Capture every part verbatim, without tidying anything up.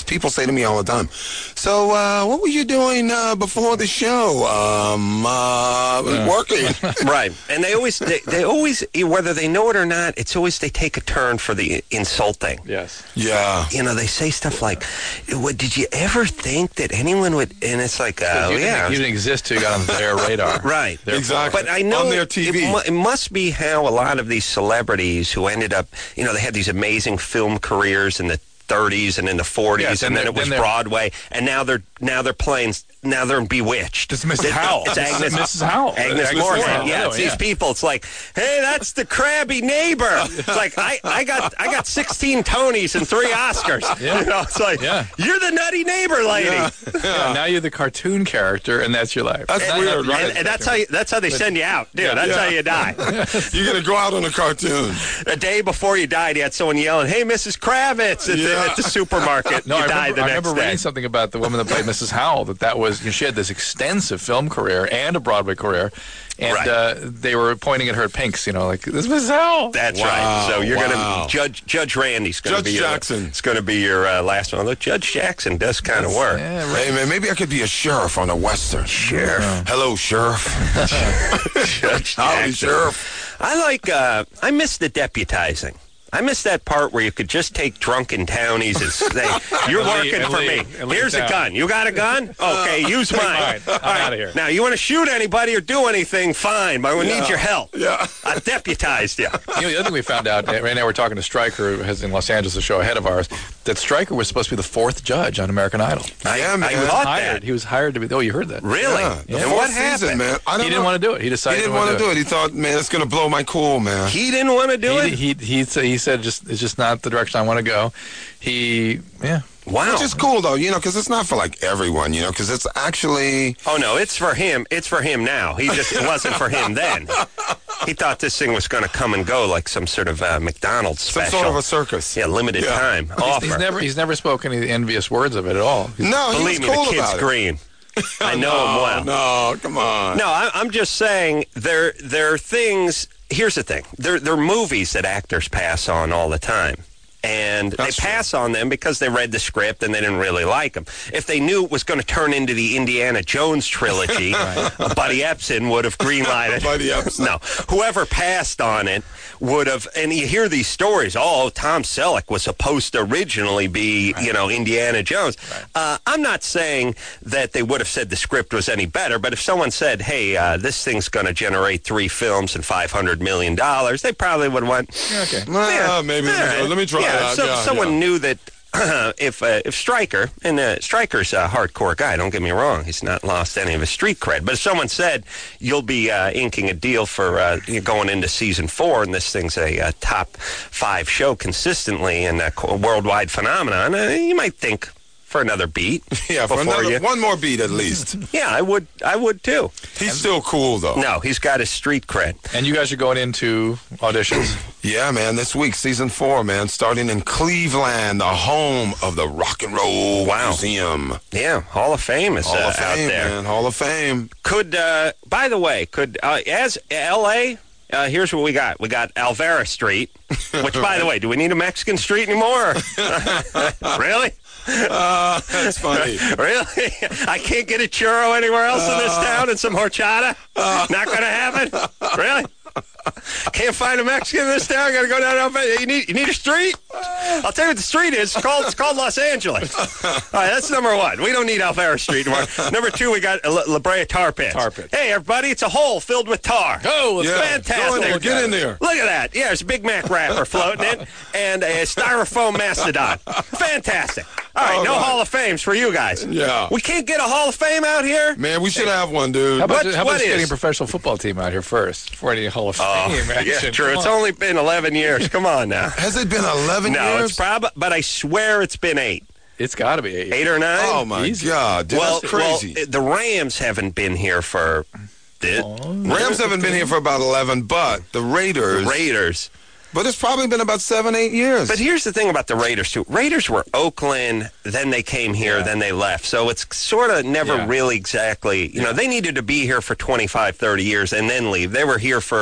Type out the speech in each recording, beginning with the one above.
people say to me all the time, so uh, what were you doing uh, before the show? Um, uh, yeah. Working. Right. And they always, they, they always, whether they know it or not, it's always they take a turn for the insulting. Yes. Yeah. You know, they say stuff like, "What did you ever think that anyone would?" And it's like, uh, you yeah, didn't, you didn't exist till you got on their radar. right? Therefore. Exactly. But I know on their T V. It, mu- it must be how a lot of these celebrities who ended up, you know, they had these amazing film careers in the thirties and in the forties, Yes, and, and then they're- it was then they're- Broadway, and now they're now they're playing. Now they're in Bewitched. It's Missus Howell. It's Agnes, Missus Howell. Agnes Agnes Morgan. Morgan. Yeah, Oh, it's yeah. these people. It's like, hey, that's the crabby neighbor. It's like I, I got I got sixteen Tonys and three Oscars. Yeah. You know, it's like Yeah. you're the nutty neighbor lady. Yeah. Yeah, now you're the cartoon character, and that's your life. That's And, weird, and- right? and that's how you, that's how they send you out, dude. Yeah. That's Yeah. how you die. You're going to go out on a cartoon. A day before you died, you had someone yelling, "Hey, Missus Kravitz!" at, the, Yeah. at the supermarket. No, you I died remember, the I next remember day. reading something about the woman that played Missus Howell, that that was, you know, she had this extensive film career and a Broadway career, and Right. uh, they were pointing at her at Pinks, you know, like, this is Missus Howell. That's Wow, right. So you're wow. going to Judge Judge Randy's going to Judge be Jackson. Your, it's going to be your uh, last one. Although Judge Jackson does kind of work. Yeah, right. Hey, man, maybe I could be a sheriff on a Western. Sheriff. Hello, Sheriff. Judge Howdy, Jackson. Sheriff. I like. Uh, I miss the deputizing. I miss that part where you could just take drunken townies and say, "You're And leave- working and for leave- me. and leave Here's a town." gun. You got a gun? Okay, use mine. mine. I'm All right. outta here. Now, you want to shoot anybody or do anything? Fine, but we Yeah. need your help. Yeah. I deputized you. You know, the other thing we found out, uh, right now we're talking to Stryker, who has in Los Angeles a show ahead of ours, that Stryker was supposed to be the fourth judge on American Idol. I, Yeah, man. I He was thought hired. that. He was hired to be, oh, you heard that. Really? Yeah. The And fourth what season, happened? man. I don't He didn't know. want to do it. He decided He didn't to want to do it. He thought, man, it's going to blow my cool, man. He didn't want to do it? He, he, he, said, he said just it's just not the direction I want to go. He, yeah. Wow. Which is cool, though, you know, because it's not for, like, everyone, you know, because it's actually... Oh, no, it's for him. It's for him now. He just, it wasn't for him then. He thought this thing was going to come and go like some sort of uh, McDonald's Some special. sort of a circus. Yeah, limited Yeah. time offer. He's never he's never spoken any envious words of it at all. He's, No, he Believe was me, cool the kid's about it. green. I know him well. No, come on. No, I, I'm just saying there there are things. Here's the thing: there there are movies that actors pass on all the time, and That's they true. pass on them because they read the script and they didn't really like them. If they knew it was going to turn into the Indiana Jones trilogy, Buddy Epson would have greenlighted. Buddy Epson. No, whoever passed on it would have. And you hear these stories. Oh, Tom Selleck was supposed to originally be, you know, Indiana Jones. Uh, I'm not saying that they would have said the script was any better, but if someone said, "Hey, uh, this thing's going to generate three films and five hundred million dollars," they probably would have went, okay. Well, maybe. all right. Let me try yeah, that. So, yeah, someone yeah. knew that if uh, if Stryker, and uh, Stryker's a hardcore guy, don't get me wrong, he's not lost any of his street cred, but if someone said, you'll be uh, inking a deal for uh, you're going into season four, and this thing's a uh, top five show consistently and a co- worldwide phenomenon, uh, you might think for another beat. Yeah, for before another, you- one more beat at least. Yeah, I would, I would too. He's still cool, though. No, he's got his street cred. And you guys are going into auditions. Yeah, man, this week, season four, man, starting in Cleveland, the home of the Rock and Roll Wow. Museum. Yeah, Hall of Fame is Hall uh, of Fame, out there. man, Hall of Fame. Could, uh, by the way, could, uh, as L A, uh, here's what we got. We got Alvera Street, which, by the way, do we need a Mexican street anymore? Really? Uh, that's funny. Really? I can't get a churro anywhere else in this town and some horchata? Not going to happen? Really? Can't find a Mexican in this town. Got to go down. Alvera. You need you need a street? I'll tell you what the street is. It's called it's called Los Angeles. All right, that's number one. We don't need Alvera Street anymore. Number two, we got La, La Brea Tar Pits. Tar Pits. Hey, everybody, it's a hole filled with tar. Oh, let's Yeah, Fantastic. go in there, get in there. Look at that. Yeah, there's a Big Mac wrapper floating in and a styrofoam mastodon. Fantastic. All right, All no right. Hall of Fames for you guys. Yeah. We can't get a Hall of Fame out here? Man, we should have one, dude. How about, What- just, how what about just getting is? a professional football team out here first before any Hall of Fame Yeah, action? true. Come It's on. only been eleven years. Come on now. Has it been eleven No, years? it's probably, but I swear it's been eight. It's got to be eight. Eight or nine? Oh, my Easy. God. Dude, well, that's crazy. well, the Rams haven't been here for the Rams haven't been here for about eleven, but the Raiders... Raiders. But it's probably been about seven, eight years. But here's the thing about the Raiders, too. Raiders were Oakland, then they came here, Yeah. then they left. So it's sort of never Yeah. really exactly, you know, they needed to be here for twenty-five, thirty years and then leave. They were here for,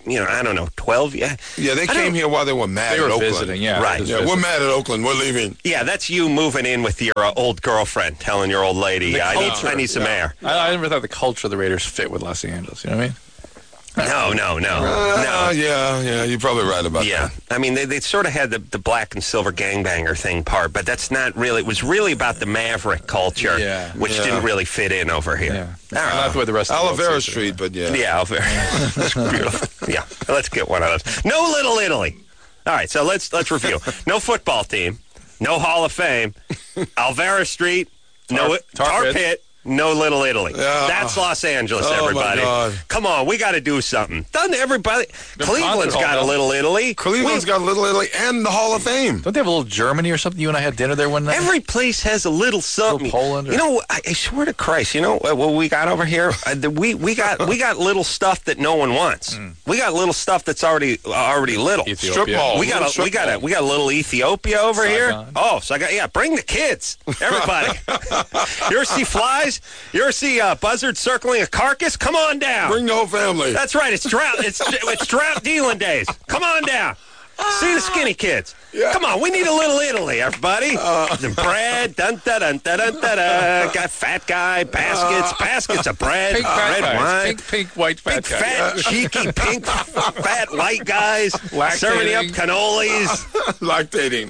you know, I don't know, twelve. Yeah, Yeah, they came here while they were mad They were at Oakland. visiting, yeah. Right. Just Yeah, we're visiting. mad at Oakland. We're leaving. yeah. That's you moving in with your uh, old girlfriend, telling your old lady, The yeah, I need, culture, I need some yeah. air. I, I never thought the culture of the Raiders fit with Los Angeles. You know what I mean? No, no, no, Uh, no. yeah, yeah, you're probably right about Yeah, that. I mean, they, they sort of had the, the black and silver gangbanger thing part, but that's not really, it was really about the Maverick culture, Yeah. which Yeah. didn't really fit in over here. Yeah. All right. Not the way the rest of the world Olivera sees it. Street, but yeah. Yeah, I'll very, that's beautiful. Yeah, let's get one of those. No Little Italy. All right, so let's let's review. No football team, no Hall of Fame, Alvera Street, no Tar- Tar, Tar Pit. Pit. No Little Italy. Yeah. That's Los Angeles, Oh, my everybody. God. Come on, we got to do something. Doesn't everybody? The Cleveland's concert got a hall, Little Italy. Cleveland's We- got Little Italy and the Hall of Fame. Don't they have a little Germany or something? You and I had dinner there one night. Every place has a little something. Little Poland or- You know, I, I swear to Christ, you know uh, what we got over here? Uh, the, we we got we got little stuff that no one wants. We got little stuff that's already already little. Ethiopia. Strip mall. We got Little a, strip we got a mall. we got a little Ethiopia over Saigon. here. Oh, so I got yeah. Bring the kids, everybody. You ever see flies? You ever see uh, buzzards circling a carcass? Come on down. Bring the whole family. That's right. It's drought. It's it's drought dealing days. Come on down. See the skinny kids. Yeah. Come on, we need a Little Italy, everybody. Some bread, dun dun dun dun dun dun. dun. Got fat guy baskets, baskets of bread, Pink fat red guys. wine. Pink, pink, white fat Big guys. fat, cheeky, pink, fat, white guys serving you up Lactating. cannolis, Lactating.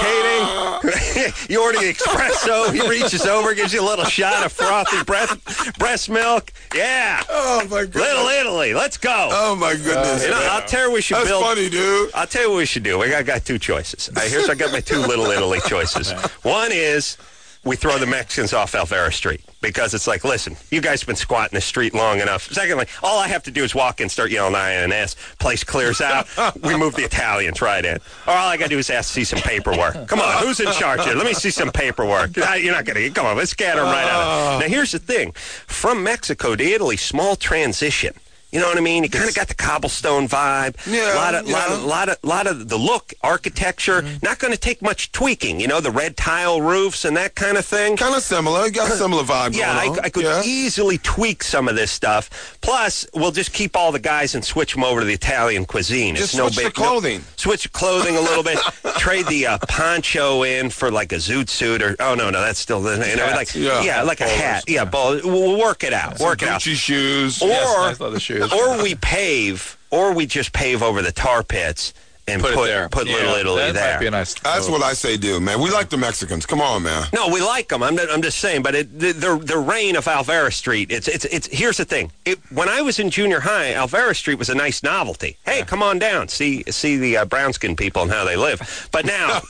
lactating. You order the espresso. He reaches over, gives you a little shot of frothy breast, breast milk. Yeah. Oh, my goodness. Little Italy. Let's go. Oh, my goodness. You know, I'll tell you we should That's build. funny, dude. I'll tell you what we should do. We got, got two choices. Uh, here's I got my two Little Italy choices. One is we throw the Mexicans off Alvera Street because it's like, listen, you guys have been squatting the street long enough. Secondly, all I have to do is walk in, start yelling I N S, place clears out, we move the Italians right in. Or all I got to do is ask to see some paperwork. Come on, who's in charge here? Let me see some paperwork. Uh, You're not going to, come on, let's scatter them right out of it. Now, here's the thing. From Mexico to Italy, small transition. You know what I mean? You kind of got the cobblestone vibe. Yeah, A lot of, yeah. lot of, lot of, lot of the look, architecture. Not going to take much tweaking. You know, the red tile roofs and that kind of thing. Kind of similar. You got a similar vibe Yeah, I, going on. I could yeah. easily tweak some of this stuff. Plus, we'll just keep all the guys and switch them over to the Italian cuisine. Just it's no switch big the clothing. No, switch clothing a little bit. Trade the uh, poncho in for like a zoot suit or oh no no that's still the you know like Yeah. yeah, like a Bowlers, hat yeah, yeah. Ball, we'll work it out work it out Gucci shoes. or Yes, nice leather shoes. or we pave or we just pave over the tar pits and Put put it there. put Yeah, Little Italy that there. might be a nice. That's what I say do, man. We like the Mexicans. Come on, man. No, we like them. I'm, I'm just saying, but it, the, the the reign of Alvera Street. It's it's it's. Here's the thing. It, when I was in junior high, Alvera Street was a nice novelty. Hey, come on down, see see the uh, brown skinned people and how they live. But now,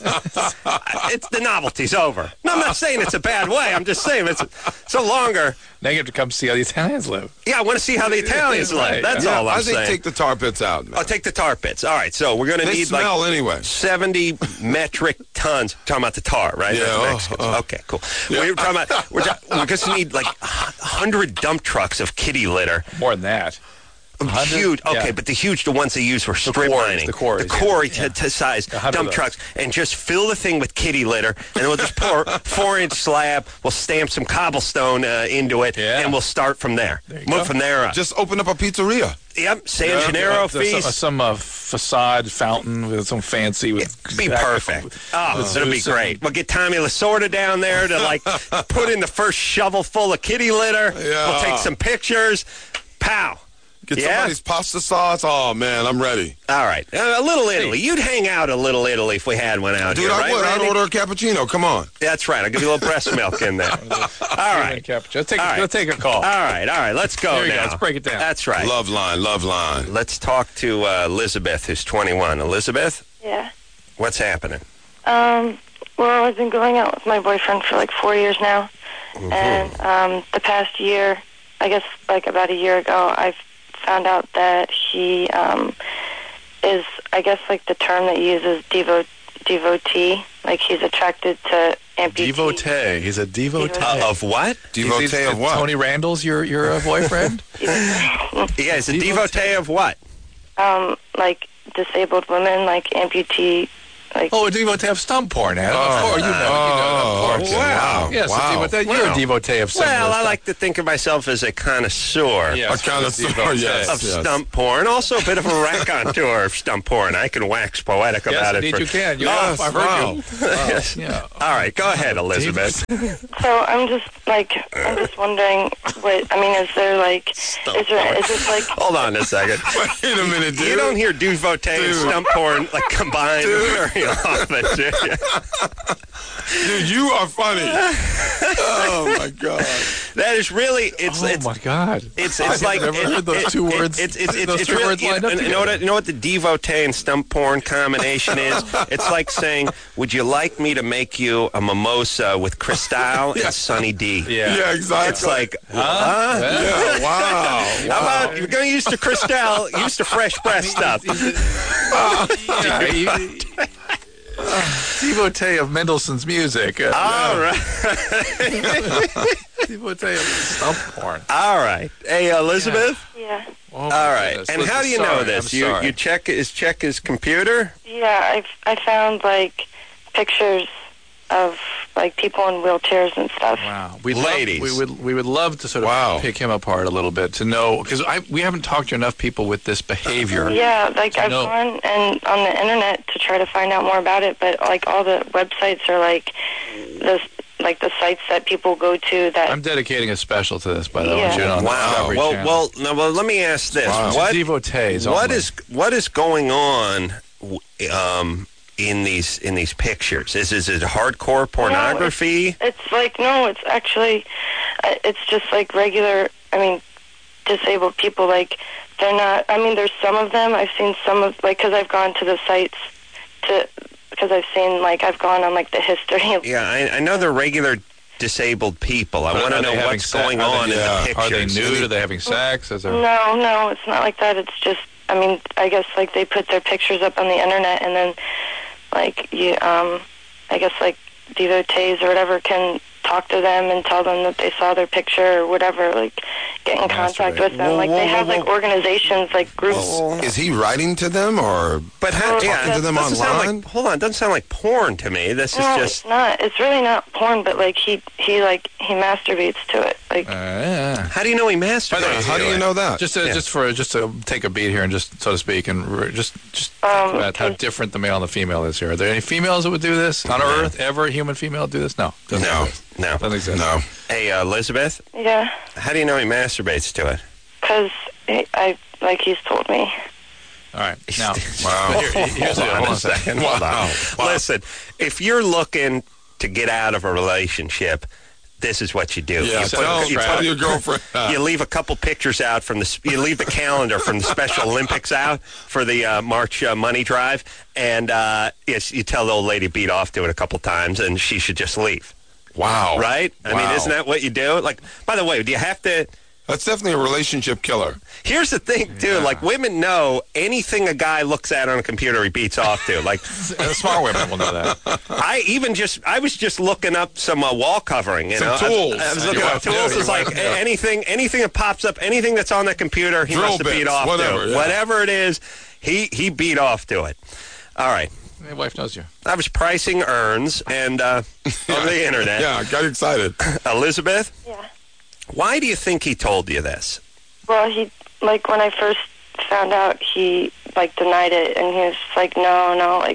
it's the novelty's over. No, I'm not saying it's a bad way. I'm just saying it's so longer. Now you have to come see how the Italians live. Yeah, I want to see how the Italians live. Right. That's Yeah, all I'm I think saying. take the tar pits out, man. I'll take the tar pits. All right, so we're going to They need smell like anyway. seventy metric tons. We're talking about the tar, right? Yeah, That's oh, Mexicans. oh. Okay, cool. We're talking about we're, ta- we're just need like a hundred dump trucks of kitty litter. More than that. hundred? Huge. Okay, Yeah. but the huge, the ones they use for strip quarries, mining, the quarries, the quarry yeah. to, to size A hundred dump of those. trucks, and just fill the thing with kitty litter, and then we'll just pour four inch slab. We'll stamp some cobblestone uh, into it, Yeah. and we'll start from there. There you Move go. from there up. Just open up a pizzeria. Yep, San Yeah. Gennaro There's some, feast. some uh, facade fountain with some fancy with Be perfect. Oh, with it'll be Zeus and- great. We'll get Tommy Lasorda down there to like put in the first shovel full of kitty litter. Yeah. We'll take some pictures. Pow. Get Yeah? somebody's pasta sauce. Oh, man, I'm ready. All right. Uh, a Little Italy. You'd hang out a Little Italy if we had one out Dude, here, I right, would. I'd Randy? order a cappuccino. Come on. That's right. I'll give you a little breast milk in there. All right. Cappuccino. Let's take, All right. let's take a call. All right. All right. Let's go There you now. go. Let's break it down. That's right. Love line, love line. Let's talk to uh, Elizabeth, who's twenty-one. Elizabeth, Yeah. what's happening? Um, well, I've been going out with my boyfriend for like four years now. And um, the past year, I guess like about a year ago, I found out that he um, is, I guess like the term that he uses, devo- devotee. Like he's attracted to amputees. Devotee. He's a devotee. Devotee. Uh, of what? Devotee Is he- of what? Tony Randall's your your uh, boyfriend? Yeah, it's a devotee of what? Um, like disabled women, like amputee like. Oh, a devotee of stump porn, Adam. Oh. Of course, you know, you know, Oh, of course. okay. Wow. Yes, Wow. a devotee, you're Wow. a devotee of similar Well, I stuff. like to think of myself as a connoisseur Yes, A connoisseur, devotee. yes. of stump porn. Also a bit of a raconteur of stump porn. I can wax poetic Yes, about indeed it. For, you can. You Yes, have. I've heard wow. you. Yes. Yeah. All right, go ahead, Elizabeth. So I'm just like I'm just wondering what I mean. Is there like is there is this like Hold on a second. Wait a minute, dude. You don't hear devotee and Dude. stump porn like combined Dude. very often, do you? Dude, you are funny. Oh, my God. That is really it's Oh it's my God! It's I've it's like never it- heard those it- two it- words. It's it's it's, those it's two really words lined up you know what together. you know what the devotee and stump porn combination is. It's like saying, "Would you like me to make you a mimosa with Cristal and Sunny D?" Yeah. Yeah, exactly. It's like, huh? Yeah. Yeah, wow. How about you're going to use the Cristal? Use the fresh breath stuff. Yeah, he- uh, devotee of Mendelssohn's music. Uh, All right, devotee of stump porn. all right. Hey, Elizabeth. yeah Oh, All my right. goodness. And Listen, how do you sorry, know this? I'm You sorry. you check his check his computer. yeah I've I found like pictures of like people in wheelchairs and stuff. Wow, we Ladies. we would we would love to sort of Wow. pick him apart a little bit to know because I we haven't talked to enough people with this behavior. Yeah, like I've No. gone and on the internet to try to find out more about it, but like all the websites are like the like the sites that people go to that. I'm dedicating a special to this, by the way. Yeah. You know, on the Wow. Discovery Well, Channel. well, no, well. Let me ask this: Wow. what devotees? what only. is what is going on w- um, in these in these pictures? Is is it hardcore pornography? It's like no, it's actually uh, it's just like regular. I mean, disabled people. Like they're not. I mean, there's some of them. I've seen some of like because I've gone to the sites to because I've seen like I've gone on like the history. Of, Yeah, I, I know they're regular disabled people. I Are- want are to they know having what's sex? going Are on they- in yeah. the Are they pictures. nude? Are they having sex? Is there... No, no, it's not like that. It's just. I mean, I guess like they put their pictures up on the internet, and then like you, um, I guess like devotees or whatever can talk to them and tell them that they saw their picture or whatever. Like get in contact Masturbate. with them. Whoa, like whoa, they have whoa, like whoa. organizations, like groups. Is he writing to them or But how, Well, yeah, talking to them doesn't sound online? like, hold on, doesn't sound like porn to me. This is No, just it's not. It's really not porn, but like he he like he masturbates to it. Like Uh, yeah. how do you know he masturbates? By the way, how do you know that? Just to, Yeah. just for just to take a beat here and just so to speak and re- just just Um, think about how different the male and the female is here. Are there any females that would do this on Earth? Ever a human female do this? No, doesn't No. exist. No. Doesn't exist. no? Hey, uh, Elizabeth, yeah, how do you know he masturbates to it? because I like he's told me. All right. Now, Wow. here, here's the Hold on hold on a second. Hold on. Wow. Listen, if you're looking to get out of a relationship, this is what you do. Yeah, you, tell, you, tell your girlfriend. you leave a couple pictures out from the. You leave the calendar from the Special Olympics out for the uh, March uh, money drive, and uh, yes, you tell the old lady to beat off to it a couple times, and she should just leave. Wow. Right? I mean, Wow. isn't that what you do? Like, by the way, do you have to? That's definitely a relationship killer. Here's the thing, too. Yeah. Like, women know anything a guy looks at on a computer, he beats off to. Like, the smart women will know that. I even just, I was just looking up some uh, wall covering, you Some know. I- tools. I, was Your looking up wife- tools. yeah, It's your like wife- yeah. a- anything, anything that pops up, anything that's on the computer, he Drill must have beat bits, off whatever, to. yeah. Whatever it is, he he beat off to it. All right. My wife knows you. I was pricing urns and uh, on the internet. Yeah, got excited. Elizabeth, Yeah. why do you think he told you this? Well, he like when I first found out, he like denied it, and he was like, "No, no." Like,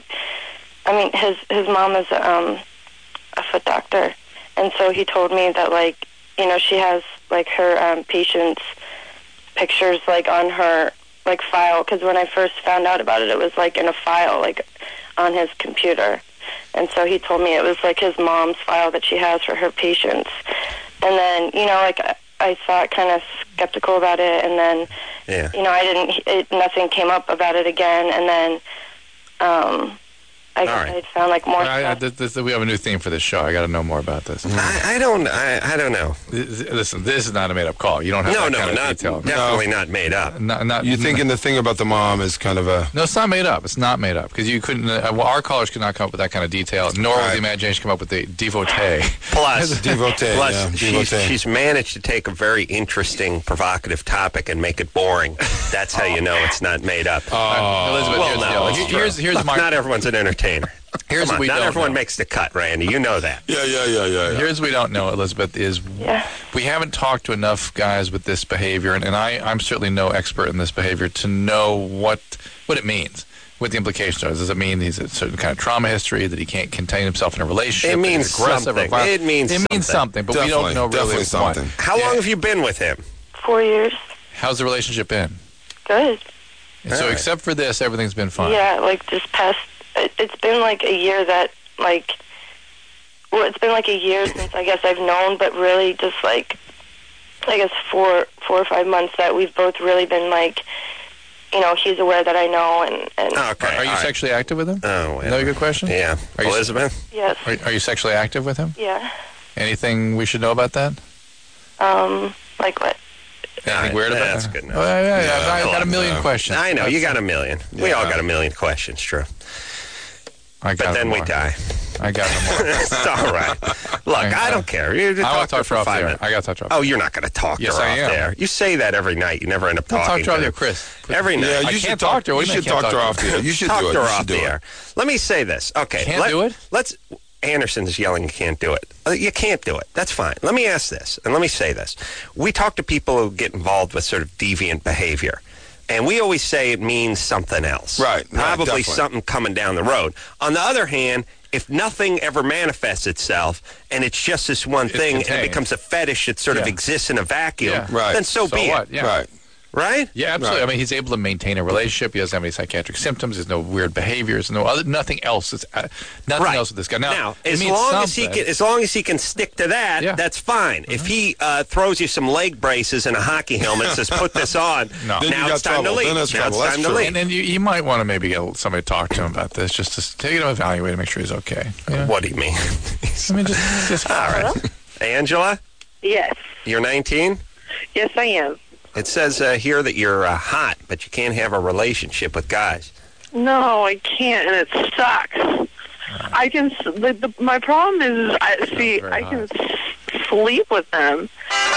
I mean, his his mom is um, a foot doctor, and so he told me that like, you know, she has like her um, patients' pictures like on her like file. Because when I first found out about it, it was like in a file like on his computer, and so he told me it was like his mom's file that she has for her patients. And then, you know, like I, I thought kind of skeptical about it, and then, Yeah. you know, I didn't, it, nothing came up about it again, and then, um, I guess right. I found like more I, I, stuff. this, this, we have a new theme for this show. I got to know more about this. I, I don't. I, I don't know. This- Listen, this is not a made-up call. You don't have No, that no, kind of not detail. definitely not made up. Not, not, You thinking the thing about the mom is kind of a... No, it's not made up. It's not made up because you couldn't. Uh, well, our callers could not come up with that kind of detail, nor would Right. the imagination come up with the devotee. Plus, Devotee, plus yeah, she's, devotee. she's managed to take a very interesting, provocative topic and make it boring. That's how you know it's not made up. Uh, Elizabeth, well, here's, no, the deal. it's Here- true. here's, here's Look, my not everyone's an entertainer. Here's Come what on, we not don't everyone know. makes the cut, Randy. You know that. Yeah, yeah, yeah, yeah. yeah. Here's what we don't know, Elizabeth, is Yeah. we haven't talked to enough guys with this behavior, and, and I, I'm certainly no expert in this behavior to know what what it means, what the implications are. Does it mean he's a certain kind of trauma history, that he can't contain himself in a relationship? It that means he's aggressive or something. violent? It means It means something. something, but we don't Definitely, know really definitely what. something. How Yeah. long have you been with him? Four years. How's the relationship been? Good. And so All right. except for this, everything's been fine. Yeah, like this past, it, it's been like a year that, like, well, it's been like a year since I guess I've known, but really just like, I guess four, four or five months that we've both really been like, you know, he's aware that I know, and, and Okay. Are you all right. sexually active with him? Oh, wait Is that a good question? Yeah. Are you- Elizabeth? yes, Are, are you sexually active with him? yeah. Anything we should know about that? Um, like what? Anything All right, weird about that's that? good enough. Oh, yeah, yeah, yeah. Yeah, I got a million yeah. questions. I know. You got a million. We all Yeah. got a million questions, true. I got But then we more. die. I got them more. It's all right. Look, I don't care. You just I talk want to to her talk to for her off five there. minutes. I got to talk to her. Oh, you're not going to talk Yes, to her I off am. there. You say that every night. You never end up I'll talking talk to her off to there, her. Chris. Every night. Yeah, I you can't should talk to her. What You do you mean should I can't talk to her talk off to the air. You should Talk do it. to her You off should the do air. it. Let me say this. Okay. Can't let, do it? Let's. Anderson's yelling you can't do it. Uh, You can't do it. That's fine. Let me ask this, and let me say this. We talk to people who get involved with sort of deviant behavior, and we always say it means something else. Right, right, Probably definitely. something coming down the road. On the other hand, if nothing ever manifests itself and it's just this one It's thing and contained. it becomes a fetish that sort of Yeah. exists in a vacuum, Yeah. Right. then so, So be what? it. Yeah. Right. Right? Yeah, absolutely. Right. I mean, he's able to maintain a relationship. He doesn't have any psychiatric symptoms. There's no weird behaviors. No other. Nothing else. It's uh, nothing Right. else with this guy. Now, Now, it as means long as he something. can, as long as he can stick to that, Yeah. that's fine. Mm-hmm. If he uh, throws you some leg braces and a hockey helmet, and says put this on. No. Then you now got it's time trouble. to leave. Then that's now trouble. it's That's time to true. leave. And then you, you might want to maybe get somebody to talk to him about this, just to take him evaluate and make sure he's okay. You know? What do you mean? I mean, just, just All right, Angela, Yes. you're nineteen. Yes, I am. It says uh, here that you're uh, hot, but you can't have a relationship with guys. No, I can't, and it sucks. I can. s- The, the, my problem is, is I see. very I can s- sleep with them,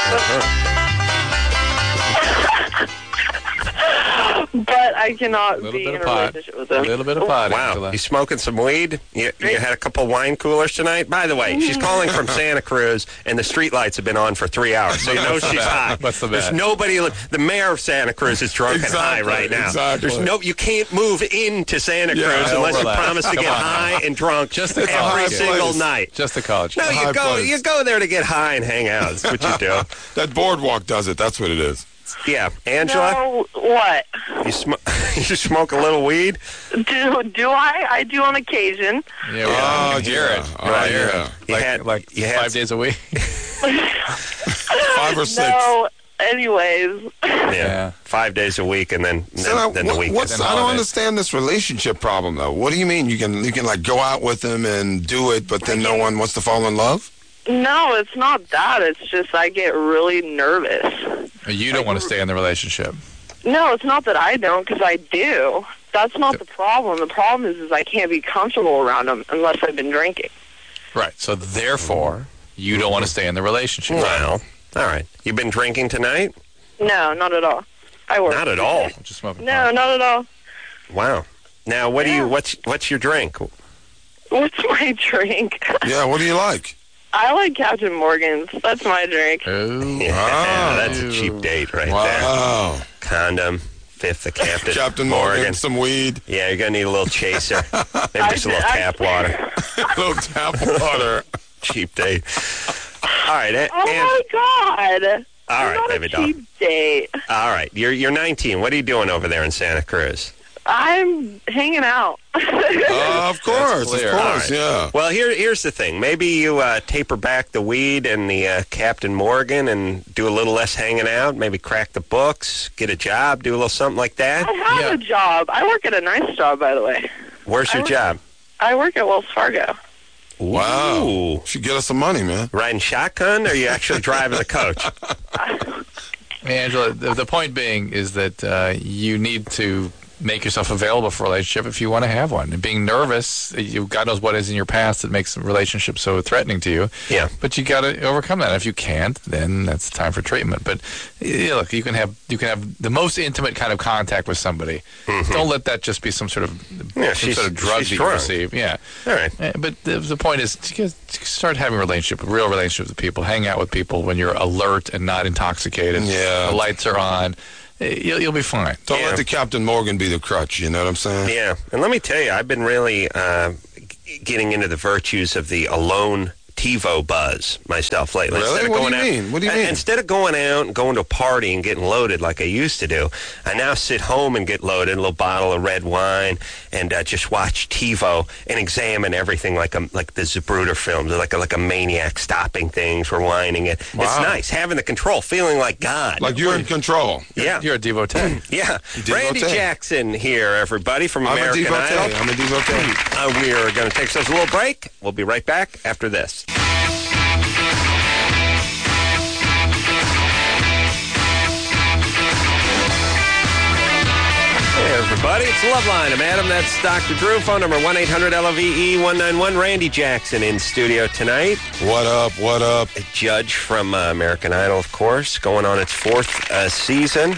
but I cannot Little be bit in of a pot. relationship with a them. little bit of pot, Wow, Angela. you smoking some weed? You, you had a couple wine coolers tonight? By the way, she's calling from Santa Cruz, and the street lights have been on for three hours, so you know What's the she's bet? hot. What's the There's bet? nobody. li- The mayor of Santa Cruz is drunk and high Exactly, right now. exactly. There's no. You can't move into Santa Cruz Yeah, unless you overlap. promise to Come get on now. high and drunk Just the every college single place. night. Just the college. No, kid. you high go. place. You go there to get high and hang out. That's what you do. That boardwalk does it. That's what it is. Yeah, Angela, No, what? you smoke. you smoke a little weed. Do do I? I do on occasion. Yeah, we I can hear yeah. it. Oh, Right yeah. here. You Like, had- like you had five days a week. Five or six. No. Anyways, Yeah. Yeah. Five days a week, and then then, So now, then what- the weekend. what's, Then I don't holidays. understand this relationship problem though. What do you mean you can you can like go out with him and do it, but then no one wants to fall in love? no, it's not that. It's just I get really nervous. You don't want to stay in the relationship. No, it's not that I don't, because I do. That's not the problem. The problem is, is I can't be comfortable around them unless I've been drinking. Right. So therefore, you don't want to stay in the relationship. Well, all right. You been drinking tonight? No, not at all. I work. Not at all. Just smoking No, pot. not at all. Wow. Now, what do Yeah. you? What's what's your drink? What's my drink? Yeah, what do you like? I like Captain Morgan's. That's my drink. Oh, Yeah, Wow. that's a cheap date right there. Wow. Condom, fifth of Captain, Captain Morgan, some weed, Yeah, you're gonna need a little chaser. Maybe I just a did- little I- tap water. a little tap water. Cheap date. All right, and, Oh my God! all I'm right, not baby a doll. cheap date. All right, you're you're nineteen. What are you doing over there in Santa Cruz? I'm hanging out. Uh, of course, of clear. course, All yeah. Well, here here's the thing. Maybe you uh, taper back the weed and the uh, Captain Morgan and do a little less hanging out. Maybe crack the books, get a job, do a little something like that. I have Yeah. a job. I work at a nice job, by the way. Where's your I work- job? I work at Wells Fargo. Wow. Ooh. Should get us some money, man. Riding shotgun, or are you actually driving the coach? Angela, the, the point being is that uh, you need to make yourself available for a relationship if you want to have one. And being nervous, you God knows what is in your past that makes relationships so threatening to you. Yeah. But you got to overcome that. If you can't, then that's time for treatment. But yeah, look, you can have you can have the most intimate kind of contact with somebody. Mm-hmm. Don't let that just be some sort of yeah, some sort of drug that you receive. Yeah. All right. But the, the point is to start having a relationship, a real relationship with people. Hang out with people when you're alert and not intoxicated. Yeah. The lights are on. You'll, you'll be fine. Don't yeah. let the Captain Morgan be the crutch, you know what I'm saying? Yeah, and let me tell you, I've been really uh, getting into the virtues of the alone TiVo buzz myself lately. Really? Instead of What going do you out, mean? What do you uh, mean? Instead of going out and going to a party and getting loaded like I used to do, I now sit home and get loaded, a little bottle of red wine, and uh, just watch TiVo and examine everything like a, like the Zapruder films, like a, like a maniac stopping things, rewinding it. Wow. It's nice, having the control, feeling like God. Like you're in control. Yeah. You're a devotee. Yeah. Devotee. Randy Jackson here, everybody, from I'm American a devotee. Idol. I'm a devotee. Uh, we are going to take ourselves a little break. We'll be right back after this. Hey, everybody. It's Loveline. I'm Adam. That's Doctor Drew. Phone number one eight hundred L O V E one nine one. Randy Jackson in studio tonight. What up? What up? A judge from uh, American Idol, of course, going on its fourth uh, season.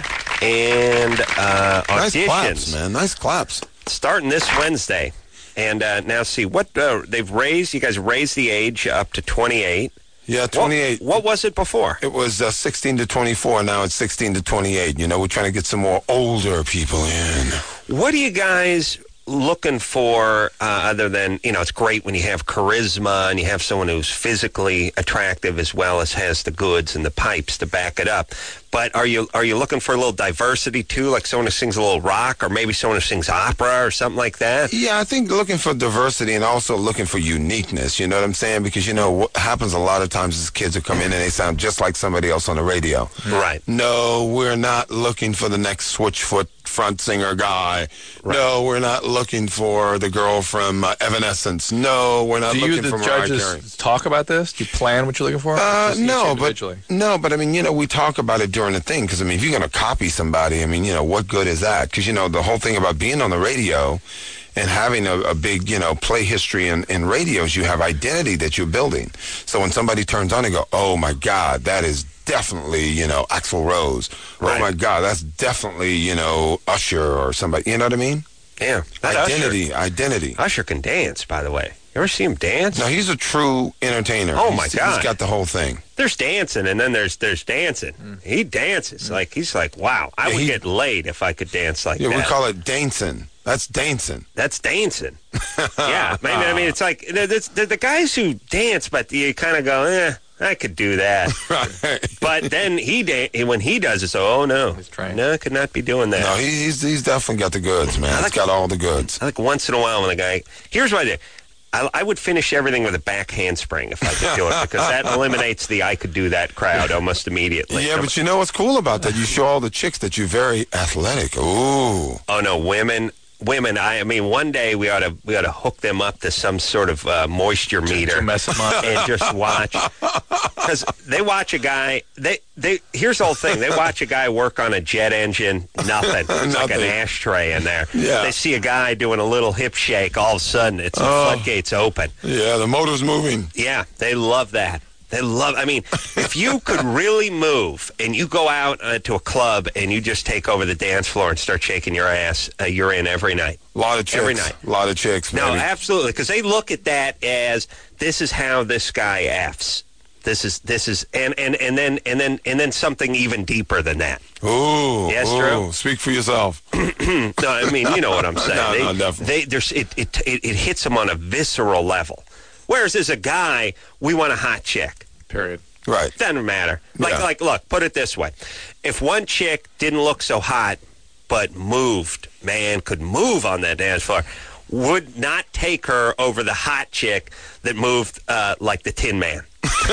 And uh, Nice auditions. claps, man. Nice claps. Starting this Wednesday. And uh, now, see, what uh, they've raised, you guys raised the age up to twenty-eight. Yeah, twenty-eight. What, what was it before? It was uh, sixteen to twenty-four. Now it's sixteen to twenty-eight. You know, we're trying to get some more older people in. What are you guys looking for uh, other than, you know, it's great when you have charisma and you have someone who's physically attractive as well as has the goods and the pipes to back it up. But are you are you looking for a little diversity, too, like someone who sings a little rock or maybe someone who sings opera or something like that? Yeah, I think looking for diversity and also looking for uniqueness, you know what I'm saying? Because, you know, what happens a lot of times is kids will come in and they sound just like somebody else on the radio. Right. No, we're not looking for the next Switchfoot front singer guy. Right. No, we're not looking for the girl from uh, Evanescence. No, we're not Do looking you, the for Mariah judges, Carey. talk about this? Do you plan what you're looking for? Uh, Just each no, but individually? no, but I mean, you know, we talk about it during the thing because I mean, if you're going to copy somebody, I mean, you know, what good is that? Because you know, the whole thing about being on the radio and having a, a big, you know, play history in, in radios, you have identity that you're building. So when somebody turns on and go, oh my God, that is definitely, you know, Axl Rose. Right. Oh my God, that's definitely, you know, Usher or somebody. You know what I mean? Yeah. That Identity, Usher, identity. Usher can dance, by the way. You ever see him dance? No, he's a true entertainer. Oh, my He's- God. He's got the whole thing. There's dancing, and then there's there's dancing. Mm. He dances. Mm. Like, he's like, wow, I Yeah, would he, get laid if I could dance like yeah, that. we call it dancing. That's dancing. That's dancing. Yeah. I mean, I mean, it's like, the, the, the guys who dance, but you kind of go, eh, I could do that. Right. But then he da- when he does it, so, oh, no. He's trained. No, I could not be doing that. No, he, he's he's definitely got the goods, man. I He's like- got all the goods. I like once in a while when the guy, here's what I do. I, I would finish everything with a back handspring if I could do it because that eliminates the I could do that crowd almost immediately. Yeah, but you know what's cool about that? You show all the chicks that you're very athletic. Ooh. Oh no, women, women. I, I mean, one day we ought to we ought to hook them up to some sort of uh, moisture meter to mess them up. and just watch because they watch a guy. They they here's the whole thing. They watch a guy work on a jet engine. Nothing. It's like an Nothing. ashtray in there. Yeah. They see a guy doing a little hip shake. All of a sudden, it's the Oh. floodgates open. Yeah, the motor's moving. Yeah, they love that. They love, I mean, if you could really move and you go out uh, to a club and you just take over the dance floor and start shaking your ass, uh, you're in every night. A lot of chicks. Every night. A lot of chicks, No, baby. absolutely, because they look at that as this is how this guy F's. This is this is and, and, and then and then and then something even deeper than that. Ooh. Yes, ooh. Drew. Speak for yourself. No, I mean, you know what I'm saying. No, they, no, definitely. They, there's, it, it, it, it hits them on a visceral level. Whereas as a guy, we want a hot chick. Period. Right. Doesn't matter. Like, Yeah. like, look, put it this way. If one chick didn't look so hot, but moved, man, could move on that dance floor, would not take her over the hot chick that moved uh, like the Tin Man.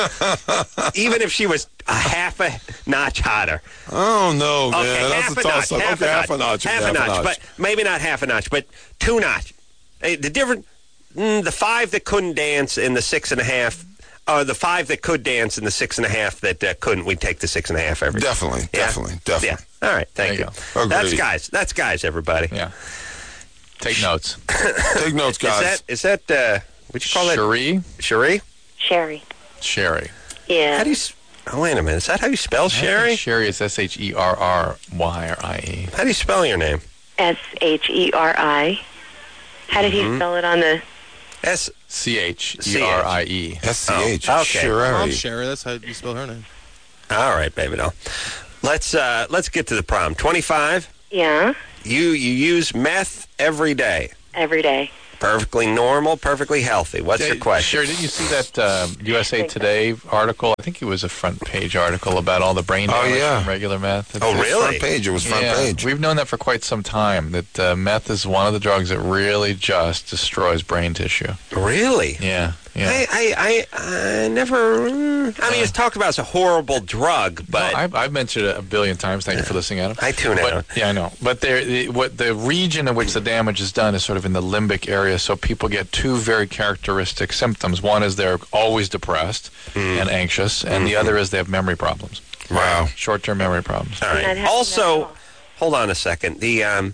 Even if she was a half a notch hotter. Oh, no, man. Okay, That's half a a notch. toss-up. Half Okay, a half a notch. Half okay, a notch, but maybe not half a notch, but two notch. Hey, the different, mm, the five that couldn't dance and the six and a half, uh, the five that could dance and the six and a half that uh, couldn't, we'd take the six and a half every day. Definitely, Yeah? definitely, definitely. Yeah. All right, thank There you. you go. That's Agreed. guys. That's guys, everybody. Yeah. Take notes. Take notes, Is guys. that, is that, uh, would you call that? Cherie? Cherie? Sherry. Sherry. Yeah. How do you, s- oh, wait a minute. Is that how you spell Sherry? Sherry is S H E R R Y or I E. How do you spell your name? S H E R I. How did he spell it on the... S. C H E R I E. S C H. Oh, okay. Sherry. Mom Sherry, that's how you spell her name. All right, baby doll. Let's, uh, let's get to the problem. twenty-five, Yeah, you, you use meth every day. every day. Perfectly normal, perfectly healthy. What's your question? Sherry, didn't you see that um, U S A Today article? I think it was a front page article about all the brain Oh, damage yeah. from regular meth. Oh, It's- really? Front page. It was front yeah, page. We've known that for quite some time, that uh, meth is one of the drugs that really just destroys brain tissue. Really? Yeah, yeah. I, I, I, I never. mm, I mean, it's talked about as a horrible drug, but No, I've, I've mentioned it a billion times. Thank you for listening, Adam. I tune But, out. yeah, I know. But there, the, what the region in which the damage is done is sort of in the limbic area, so people get two very characteristic symptoms. One is they're always depressed Mm. and anxious, and the other is they have memory problems, Wow. short-term memory problems. All not right. having that Also, at all. hold on a second. The um,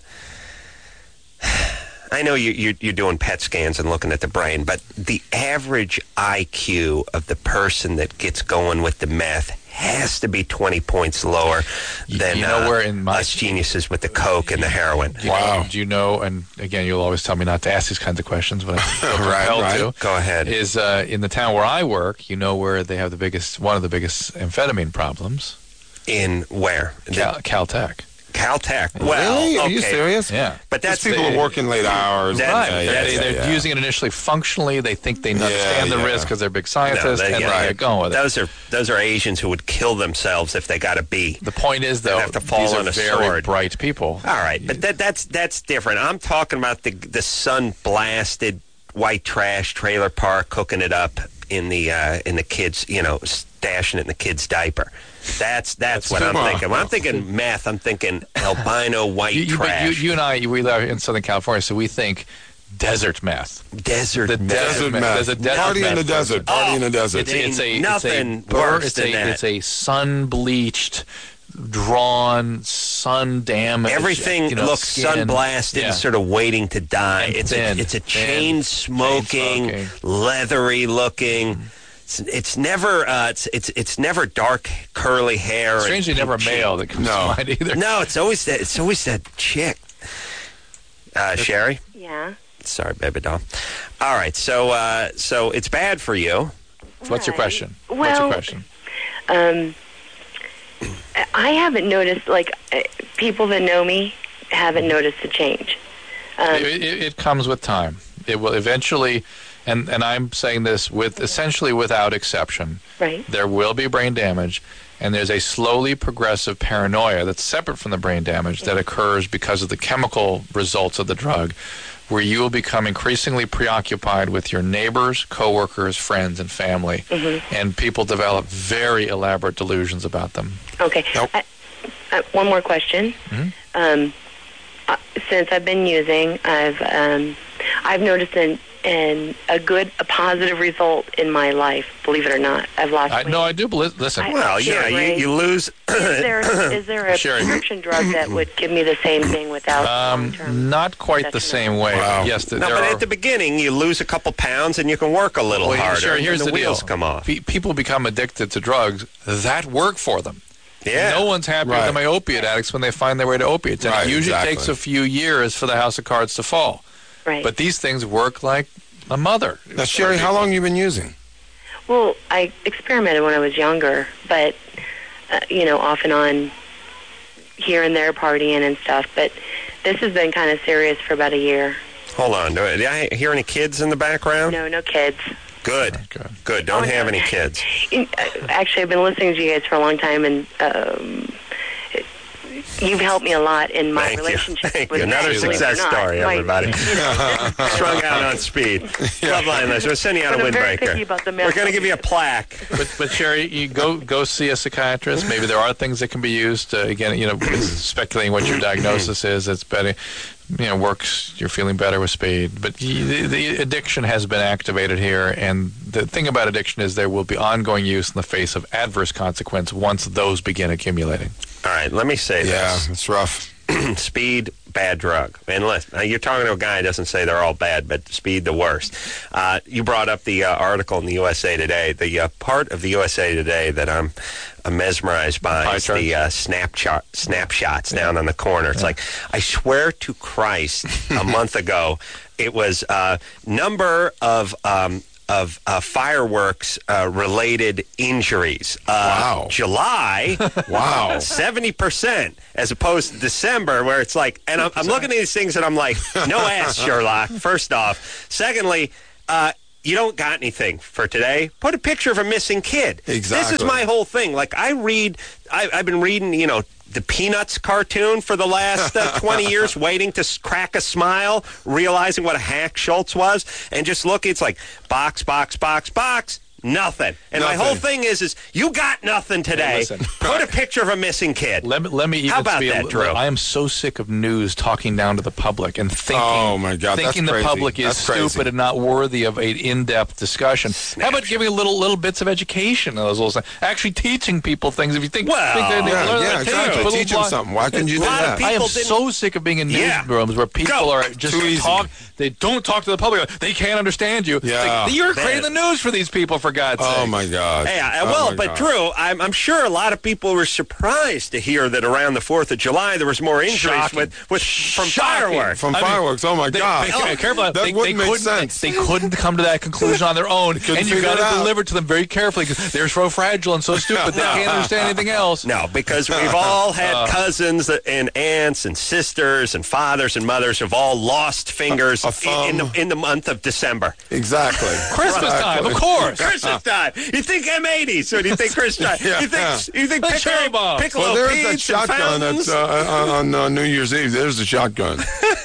I know you, you you're doing P E T scans and looking at the brain, but the average I Q of the person that gets going with the meth has to be twenty points lower You- than you know uh, where in my- us geniuses with the coke and the heroin. Do you Wow. Know, do you know, and again, you'll always tell me not to ask these kinds of questions, but I feel Right, compelled right. to. Go ahead. Is uh, in the town where I work, you know where they have the biggest, one of the biggest amphetamine problems? In where? Cal, Caltech. Caltech. Well, really? Are okay. you serious? Yeah. But These that's people the, are working late hours. That- Right. Yeah, yeah, they, yeah, they're yeah. using it initially functionally. They think they understand Yeah, the yeah. risk because they're big No, scientists, they- and yeah. they get going with it. Those are those are Asians who would kill themselves if they got a B. The point is, though, have to fall these are on a very sword. bright people. All right, but that that's that's different. I'm talking about the the sun blasted white trash trailer park, cooking it up in the uh, in the kids, you know, stashing it in the kid's diaper. That's that's, That's what I'm too- thinking. When I'm thinking meth, I'm thinking albino white You, you, but trash. you, you and I, we live in Southern California, so we think desert meth. desert The meth. Desert meth. meth. There's a desert Party in meth the desert. Party in the desert. It's, it's a nothing it's a, worse it's than a, that. It's a sun bleached, drawn, sun damaged. Everything you know, looks skin. sun blasted, Yeah. sort of waiting to die. And it's thin, a, it's a thin, chain smoking, chain leathery looking. It's, it's never uh, it's it's it's never dark curly hair. and Strangely, never a pink male that comes No. to mind either. No, it's always that. It's always that chick. Uh, Sherry, Yeah. sorry, baby doll. All right, so uh, so it's bad for you. What's your Right. question? What's Well, your question? Um, I haven't noticed, like, uh, people that know me haven't noticed the change. Um, It, it, it comes with time. It will eventually, and, and I'm saying this with essentially without exception, right. there will be brain damage, and there's a slowly progressive paranoia that's separate from the brain damage that occurs because of the chemical results of the drug, where you will become increasingly preoccupied with your neighbors, coworkers, friends, and family, and people develop very elaborate delusions about them. Okay. Nope. I, uh, one more question. Um, uh, since I've been using, I've um, I've noticed an, an a good, a positive result in my life. Believe it or not, I've lost I, weight. no, I do believe. Listen, I- Well, Sure, yeah, you, right. you lose. Is there is there a Sherry. prescription drug that would give me the same thing without um, long-term? not quite the same way. Wow. Yes, th- No, there but are. at the beginning, you lose a couple pounds and you can work a little Well, harder. Sure, and here's the, the, wheels deal. come off. Pe- people become addicted to drugs that work for them. Yeah. No one's happier Right. than my opiate addicts when they find their way to opiates. And Right, it usually exactly. takes a few years for the house of cards to fall. Right. But these things work like a mother. Now, Sherry, how long you been using? Well, I experimented when I was younger, but uh, you know, off and on, here and there, partying and stuff. But this has been kind of serious for about a year. Hold on. Do I, do I hear any kids in the background? No, no kids. Good. Good. Good. Don't Oh, have no. any kids. In- uh, Actually, I've been listening to you guys for a long time, and um, you've helped me a lot in my Thank you. relationship. Thank with you. Another men, believe it success or not. story, My- everybody. you know, Strung out on speed. Love line listeners. We're sending you out a But I'm very windbreaker. picky about the We're going to give you a plaque. But, but Sherry, you go go see a psychiatrist. Maybe there are things that can be used. Uh, again, you know, speculating what your diagnosis is. It's better. you know, works. You're feeling better with speed, but the, the addiction has been activated here. And the thing about addiction is there will be ongoing use in the face of adverse consequence once those begin accumulating. All right, let me say Yeah, this. it's rough. Speed, bad drug. And listen, now you're talking to a guy who doesn't say they're all bad, but speed, the worst. Uh, you brought up the uh, article in the U S A Today. The uh, part of the U S A Today that I'm, I'm mesmerized by Pie is charts. the uh, snapshot, snapshots down on the corner. It's like, I swear to Christ, a month ago, it was uh, number of... Um, of uh, fireworks uh, related injuries. Uh, Wow. July, Wow. seventy percent as opposed to December, where it's like, and I'm, I'm looking at these things and I'm like, no ass, Sherlock, first off. Secondly, uh, you don't got anything for today. Put a picture of a missing kid. Exactly. This is my whole thing. Like, I read, I, I've been reading, you know, the Peanuts cartoon for the last uh, twenty years, waiting to s- crack a smile, realizing what a hack Schultz was, and just look, it's like box, box, box, box, nothing. And Nothing. my whole thing is, is you got nothing today. listen. Put a picture of a missing kid. Let me, let me even How about be a that, little- Drew? I am so sick of news talking down to the public and thinking, Oh, my God, that's thinking the crazy. public is That's crazy. stupid and not worthy of an in-depth discussion. How about giving little little bits of education? Those little things? Actually teaching people things. If you think, Well, think they, they Yeah, learn yeah, that, exactly. put a little Teach them blog- something. Why couldn't you do A lot of that? people- I am didn't- so sick of being in Yeah. newsrooms where people Go. are just Too easy. talk. They don't talk to the public. They can't understand you. Yeah. Like, you're Man. creating the news for these people, for God's sake. Oh, my God. Hey, I, Oh, well, my but God. Drew, I'm, I'm sure a lot of people were surprised to hear that around the fourth of July there was more injuries Shocking. with, with from Shocking. fireworks. From I mean, fireworks, oh, my They, God. they, Oh, careful. that they, they wouldn't make couldn't, sense. They couldn't come to that conclusion on their own, Couldn't and you figure got it to out. deliver to them very carefully because they're so fragile and so stupid they can't understand anything else. No, because we've all had cousins and aunts and sisters and fathers and mothers who've all lost fingers A- a in, in thumb. the in the month of December. Exactly. Christmas time, of course. Christmas time. You think M eighties, or do you think Christmas time? Yeah. You think you think The Piccolo, cherry bomb. Piccolo Well, there's that Pete's and shotgun fountains? that's uh, on, on uh, New Year's Eve. There's the shotgun.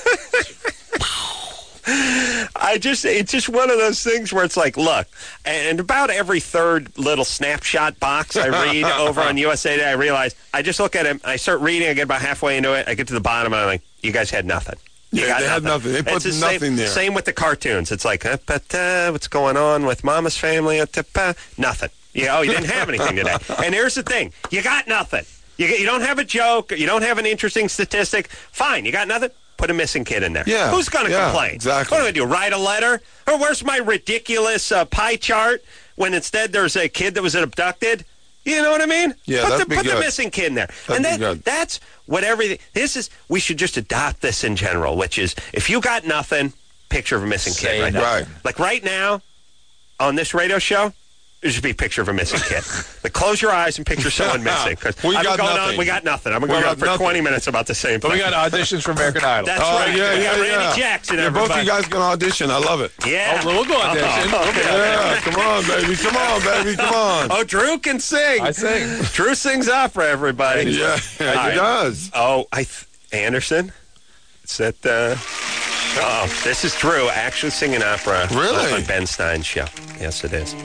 I just, it's just one of those things where it's like, look, and about every third little snapshot box I read over on U S A Today, I realize, I just look at it, I start reading, I get about halfway into it, I get to the bottom, and I'm like, you guys had nothing. You Yeah, got they had nothing. They put It's the nothing same, there. Same with the cartoons. It's like, uh, but, uh, what's going on with Mama's family? Uh, tip, uh, nothing. Yeah, oh, you didn't have anything today. And here's the thing, you got nothing. You, you don't have a joke, you don't have an interesting statistic. Fine, you got nothing. Put a missing kid in there. Yeah, Who's going to yeah, complain? exactly. What am I going to do? Write a letter? Or where's my ridiculous uh, pie chart when instead there's a kid that was abducted? You know what I mean? Yeah, put that'd the, be put the good. missing kid in there. That'd and be that, good. that's what everything. This is. We should just adopt this in general, which is if you got nothing, picture of a missing Say kid right now. right. Like right now, on this radio show. There should be a picture of a missing kid. Like, close your eyes and picture someone missing. 'Cause We I've been got going nothing. On, we got nothing. I'm going We to go got on for nothing. twenty minutes about the same thing. But we got auditions for American Idol. That's Oh, right. yeah, we yeah, got Randy yeah. Jackson. Yeah, both everybody. of you guys can audition. I love it. Yeah. Oh, well, we'll go audition. Oh, okay. Yeah, come on, baby. Come on, baby. Come on. Oh, Drew can sing. I sing. Drew sings opera, everybody. Yeah, yeah, All he right. does. Oh, I th- Anderson? Is that, uh... Oh, this is Drew actually singing opera. Really? On Ben Stein's show. Yes, it is.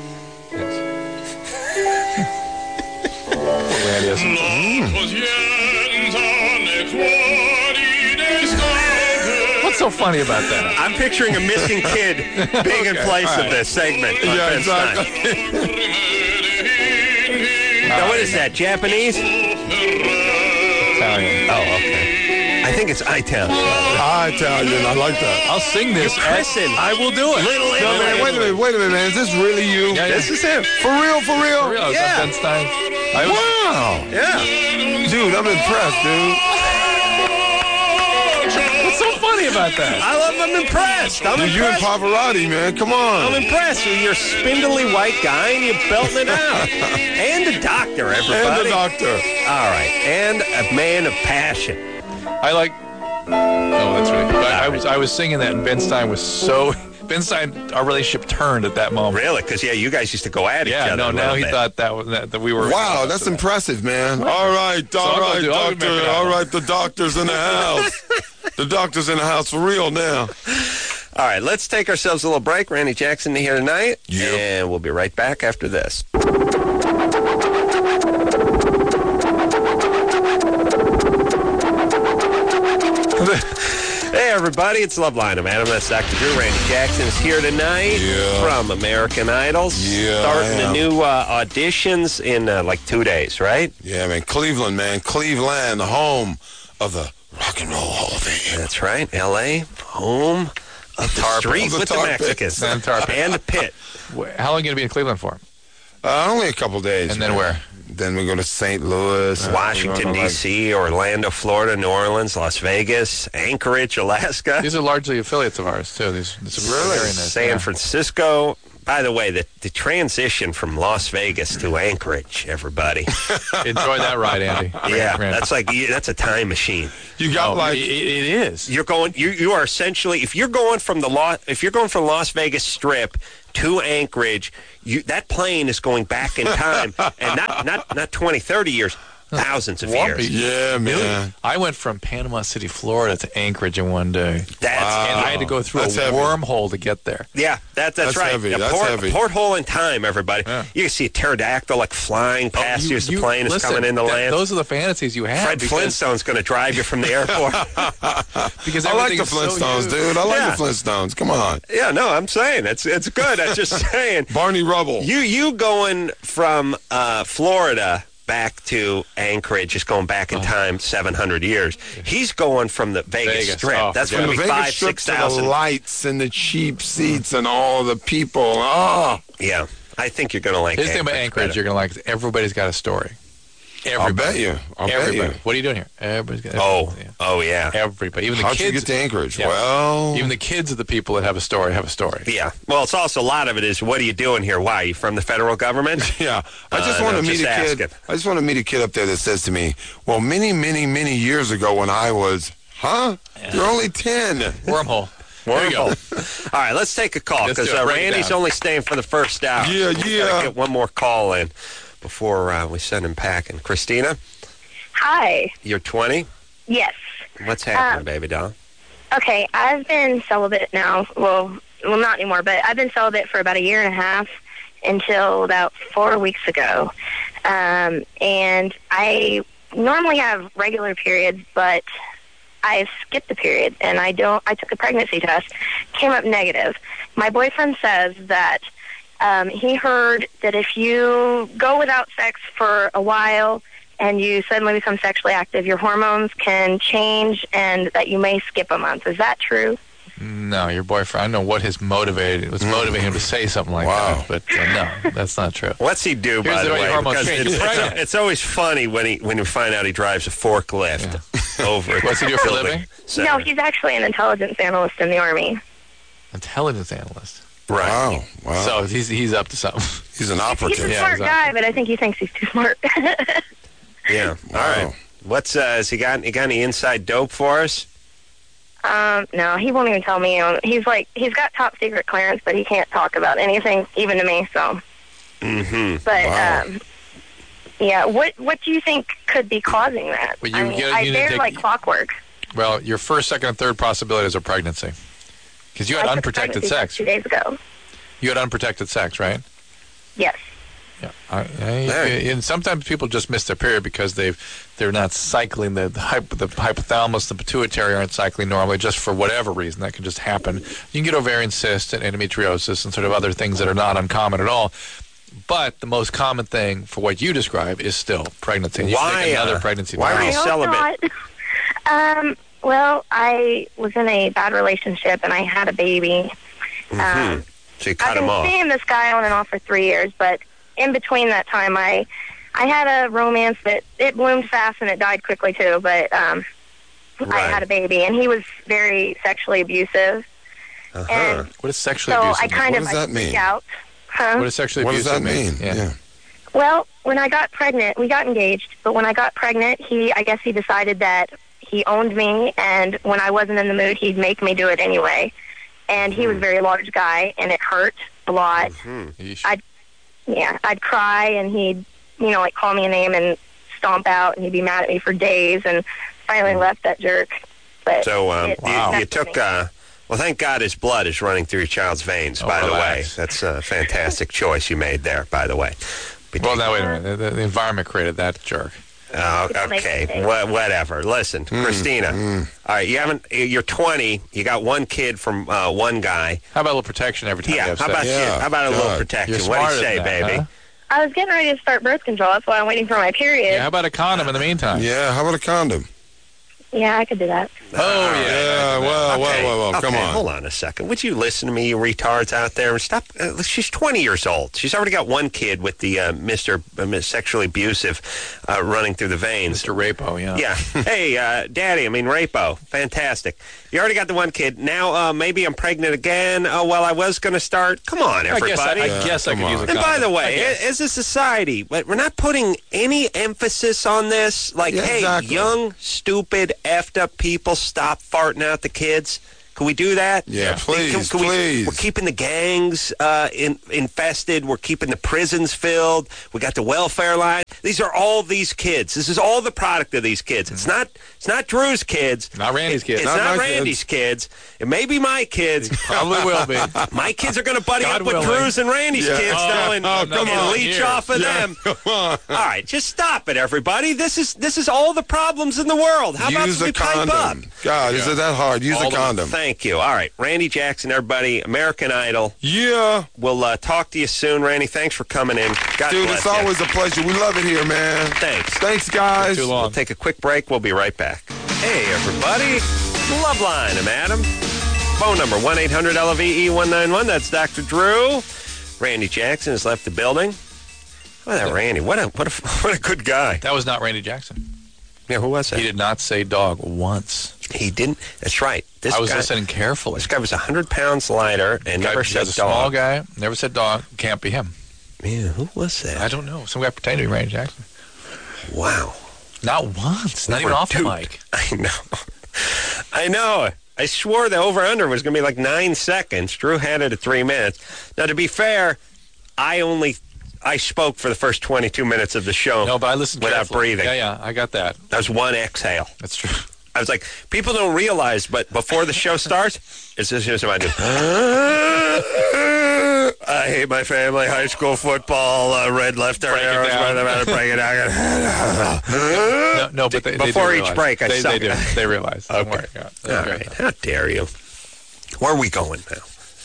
Randy has some- What's so funny about that? I'm picturing a missing kid being in place all of right. this segment. on Yeah, Ben exactly. Stein. Now, what is that, Japanese? Italian. Oh, okay. I think it's Italian. Italian. I like that. I'll sing this. You're Christian. I will do it. Little No, Italy. man, wait a minute. Wait a minute, man. Is this really you? Yeah, yeah. This is him. For real, for real? For real, is Yeah. that Ben Stein? I was, Wow. Yeah. Dude, I'm impressed, dude. what's so funny about that? I love I'm impressed. I'm Dude, you and impressed. Pavarotti, man. Come I'm on. impressed. You're a spindly white guy and you're belting it out. And a doctor, everybody. And the doctor. All right. And a man of passion. I like. Oh, that's right. But I was I was singing that, and Ben Stein was so. Ben Stein, our relationship turned at that moment. Really? Because, yeah, you guys used to go at each Yeah, other. no. a Now little he bit. thought that was that, that we were. Wow, that's impressive, man. All right, I'll all go right, do- I'll go doctor. make it All happen. right, the doctor's in the house. The doctor's in the house for real now. All right, let's take ourselves a little break. Randy Jackson here tonight. Yep. And we'll be right back after this. Hey, everybody. It's Loveline. I'm Adam. That's Doctor Drew. Randy Jackson is here tonight Yeah. from American Idols. Yeah, Starting I the am. new uh, auditions in uh, like two days, right? Yeah, man. Cleveland, man. Cleveland, the home of the Rock and Roll Hall of Fame. That's right. L A, home of the Tar Pit. street Of the with the Tar Pit. Mexicans. And Tar Pit. And the pit. Wh- How long are you going to be in Cleveland for? Uh, only a couple days. And then man. where? Then we go to Saint Louis. Washington, We go to, D C, Orlando, Florida, New Orleans, Las Vegas, Anchorage, Alaska. These are largely affiliates of ours, too. These, this Really? very nice. San Yeah. Francisco. By the way, the, the transition from Las Vegas to Anchorage, everybody. Enjoy that ride, Andy. yeah, Randy. that's like that's a time machine. You got Oh, like... it, it is. You're going. You you are essentially if you're going from the Las if you're going from Las Vegas Strip to Anchorage, you that plane is going back in time, and not not not twenty, thirty years, thousands of Lumpy. years. Yeah, man. I went from Panama City, Florida to Anchorage in one day. That's And I had to go through That's a heavy. wormhole to get there. Yeah, that, that's, That's right. heavy, A that's port, heavy. porthole in time, everybody. Yeah. You can see a pterodactyl like flying past you, as the plane is listen, coming in the that- land. Those are the fantasies you have. Fred because, Flintstone's going to drive you from the airport. because I like everything the is so Flintstones, huge. dude. I like Yeah. the Flintstones. Come on. yeah, no, I'm saying it's it's good. I'm just saying. Barney Rubble. You you going from uh, Florida back to Anchorage, just going back in time seven hundred years. He's going from the Vegas, Vegas. Strip. Oh, That's forget going From to the be Vegas five, Strip six to the thousand. lights and the cheap seats and all the people. Oh, Yeah, I think you're going to like. Here's the thing about Anchorage better. you're going to like. is everybody's got a story. Everybody. I'll bet you. I'll Everybody. bet you. What are you doing here? Everybody's got Oh, yeah. oh yeah, Everybody. Even the How'd kids. you get to Anchorage? Yeah. Well, Even the kids of the people that have a story have a story. yeah. Well, it's also a lot of it is what are you doing here? Why? You from the federal government? yeah. I just Uh, want to no, meet just a kid. asking. I just want to meet a kid up there that says to me, "Well, many, many, many years ago when I was, huh? You're only ten." Wormhole. There you go. All right, let's take a call Let's because do it. uh, Break it Randy's down. only staying for the first hour. Yeah, We yeah. gotta get one more call in before uh, we send him packing. Christina, Hi. you're twenty. Yes. What's happening, Um, baby doll? Okay, I've been celibate now. Well, well, not anymore, but I've been celibate for about a year and a half until about four weeks ago. Um, and I normally have regular periods, but I skipped the period, and I don't. I took a pregnancy test, came up negative. My boyfriend says that um, he heard that if you go without sex for a while and you suddenly become sexually active, your hormones can change and that you may skip a month. Is that true? No, your boyfriend. I don't know what his motivated was motivating him to say something like Wow. that, but uh, no, that's not true. What's he do, Here's by the the way way? your hormones Because change. it's, He's it's, pregnant. it's always funny when he when you find out he drives a forklift over. What's he do for a building living? center. No, he's actually an intelligence analyst in the Army. Intelligence analyst. right. Wow, wow. So he's he's up to something. He's an He's operative. a Yeah, smart exactly. guy, but I think he thinks he's too smart. Yeah. Wow. All right. What's uh? Has he got? He got any inside dope for us? um, no, he won't even tell me. Um, He's like, he's got top secret clearance, but he can't talk about anything, even to me. So, Mm-hmm. but Wow. um, yeah, what what do you think could be causing that? Well, you I mean, get- I you need to dare take- like clockwork. Well, your first, second, and third possibilities are pregnancy, because you had I took unprotected pregnancy sex. two days ago. You had unprotected sex, right? Yes. Yeah. I, I, There. and sometimes people just miss their period because they've they're not cycling the the, hypo, the hypothalamus, the pituitary aren't cycling normally, just for whatever reason. That can just happen. You can get ovarian cysts and endometriosis and sort of other things that are not uncommon at all. But the most common thing for what you describe is still pregnancy. And you should Why, take another uh, pregnancy why test. were you I hope celibate? not. Um, well, I was in a bad relationship and I had a baby. Um, So you I've cut been him off. seeing this guy on and off for three years, but in between that time, I I had a romance that it bloomed fast and it died quickly too. But um, I Right. had a baby, and he was very sexually abusive, Uh-huh. and What is sexually so abusive? I kind What of does like, that mean? freaked out. Huh? what does sexually What does abusive that mean? Yeah. Well, when I got pregnant, we got engaged, but when I got pregnant, he, I guess he decided that he owned me, and when I wasn't in the mood, he'd make me do it anyway. And he was a very large guy, and it hurt a lot. Yeesh. I- Yeah, I'd cry, and he'd, you know, like call me a name and stomp out, and he'd be mad at me for days, and finally left that jerk. But So um, it you, you affected took. me. Uh, well, thank God his blood is running through your child's veins. Oh, by the way, relax. that's a fantastic choice you made there. By the way. Be Well, taking- now wait a minute. The, the environment created that jerk. Oh, okay, Wha- whatever. Listen, Mm, Christina. mm. All right, you haven't. You're twenty. You got one kid from uh, one guy. How about a little protection every time Yeah. you have How sex? about Yeah, you? How about a little God. protection? You're What do you smarter say, than that, baby? huh? I was getting ready to start birth control. That's why I'm waiting for my period. Yeah, how about a condom in the meantime? Yeah, how about a condom? Yeah, I could do that. Oh, yeah. Yeah, well, well, Okay, well, well, come okay, on. Hold on a second. Would you listen to me, you retards out there? Stop. Uh, she's twenty years old. She's already got one kid with the uh, Mister Uh, sexually abusive uh, running through the veins. Mister Rapo, yeah. Yeah. Hey, uh, Daddy, I mean, Rapo. Fantastic. You already got the one kid. Now uh, maybe I'm pregnant again. Oh, well, I was going to start. Come on, I guess, I, everybody. I, Yeah, guess I come could use a on. And condom. by the I way, guess. as a society, but we're not putting any emphasis on this. Like, Yeah, hey, exactly. young, stupid, effed up people, stop farting out the kids. Can we do that? Yeah, Can- please, can we- please. We're keeping the gangs uh, in, infested. We're keeping the prisons filled. We got the welfare line. These are all these kids. This is all the product of these kids. It's not. It's not Drew's kids. Not Randy's It- kids. It's Not not, my Randy's kids. It may be my kids. Probably will be. My kids are going to buddy God up with willing. Drew's and Randy's Yeah. kids Oh, now and, oh, and come on. leech Here. off of Yeah, them. come on. All right, just stop it, everybody. This is this is all the problems in the world. How about Use we a pipe up? condom. God, is it that hard? Use All a of- condom. Thank you. All right, Randy Jackson, everybody, American Idol. Yeah. We'll uh, talk to you soon, Randy. Thanks for coming in. God Dude, bless it's you. always a pleasure. We love it here, man. Thanks. Thanks, guys. Too long. We'll take a quick break. We'll be right back. Hey, everybody. Love line. I'm Adam. Phone number one eight hundred L V E one nine one. That's Doctor Drew. Randy Jackson has left the building. Well, that Randy. What a what a what a good guy. That was not Randy Jackson. Yeah, who was that? He did not say dog once. He didn't. That's right. This I was guy, listening carefully. This guy was one hundred pounds lighter and Guy- never he said was a small dog. guy, never said dog. Can't be him. Man, who was that? I don't know. Some guy pretending to be Randy Jackson. Wow. Not once. Not We even were off the duped. mic. I know. I know. I swore the over-under was going to be like nine seconds. Drew had it at three minutes. Now, to be fair, I only I spoke for the first twenty-two minutes of the show. No, but I listened without carefully. breathing. Yeah, yeah. I got that. That was one exhale. That's true. I was like, people don't realize, but before the show starts, it's just just what I do. I hate my family, high school football, uh, red left turn Break it arrows, down. whatever, break it down. No, no but they, they Before do each realize. break, I they, suck. they do. They realize. Don't Okay. worry. Yeah, All that's right, good. how dare you? Where are we going now?